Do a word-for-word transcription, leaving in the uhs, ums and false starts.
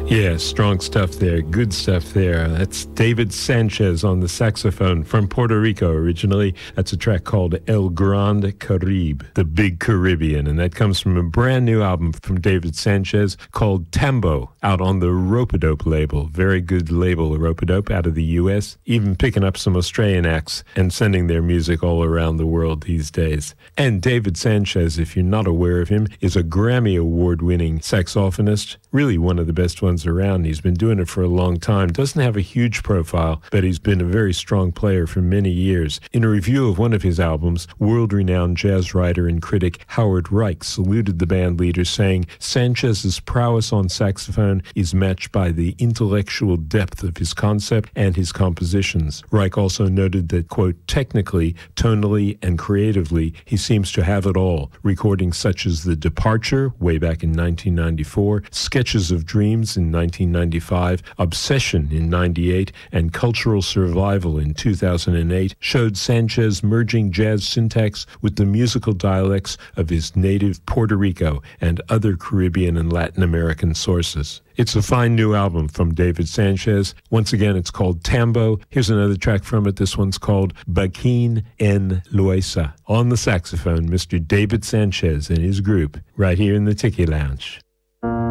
Yeah, strong stuff there. Good stuff there. That's David Sanchez on the saxophone from Puerto Rico originally. That's a track called El Grande Caribe, the Big Caribbean. And that comes from a brand new album from David Sanchez called Tambo, out on the Rope-A-Dope label. Very good label, Rope-A-Dope, out of the U S. Even picking up some Australian acts and sending their music all around the world these days. And David Sanchez, if you're not aware of him, is a Grammy Award-winning saxophonist. Really one of the best ones around. He's been doing it for a long time. Doesn't have a huge profile, but he's been a very strong player for many years. In a review of one of his albums, world-renowned jazz writer and critic Howard Reich saluted the band leader, saying Sanchez's prowess on saxophone is matched by the intellectual depth of his concept and his compositions. Reich also noted that, quote, technically, tonally, and creatively, he seems to have it all. Recordings such as The Departure, way back in nineteen ninety-four, Sketches of Dreams in nineteen ninety-five, Obsession in ninety-eight, and Cultural Survival in two thousand eight showed Sanchez merging jazz syntax with the musical dialects of his native Puerto Rico and other Caribbean and Latin American sources. It's a fine new album from David Sanchez. Once again, it's called Tambo. Here's another track from it. This one's called Baquín en Loaiza. On the saxophone, Mister David Sanchez and his group, right here in the Tiki Lounge.